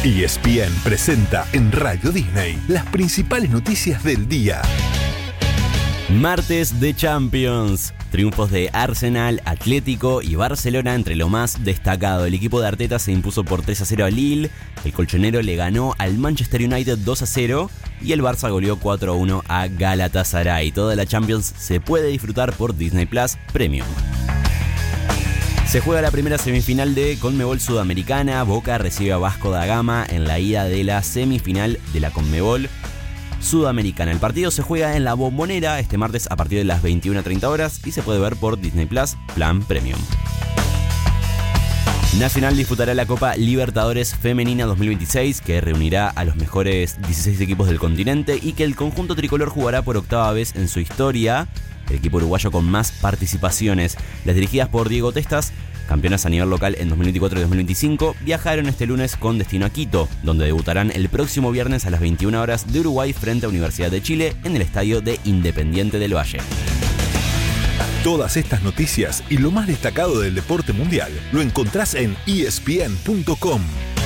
ESPN presenta en Radio Disney las principales noticias del día. Martes de Champions. Triunfos de Arsenal, Atlético y Barcelona entre lo más destacado. El equipo de Arteta se impuso por 3-0 a Lille, el colchonero le ganó al Manchester United 2-0 y el Barça goleó 4-1 a Galatasaray. Toda la Champions se puede disfrutar por Disney Plus Premium. Se juega la primera semifinal de Conmebol Sudamericana. Boca recibe a Vasco da Gama en la ida de la semifinal de la Conmebol Sudamericana. El partido se juega en La Bombonera este martes a partir de las 21:30 horas y se puede ver por Disney Plus Plan Premium. Nacional disputará la Copa Libertadores Femenina 2026, que reunirá a los mejores 16 equipos del continente y que el conjunto tricolor jugará por octava vez en su historia. El equipo uruguayo con más participaciones. Las dirigidas por Diego Testas, campeonas a nivel local en 2024 y 2025, viajaron este lunes con destino a Quito, donde debutarán el próximo viernes a las 21 horas de Uruguay frente a Universidad de Chile en el estadio de Independiente del Valle. Todas estas noticias y lo más destacado del deporte mundial lo encontrás en ESPN.com.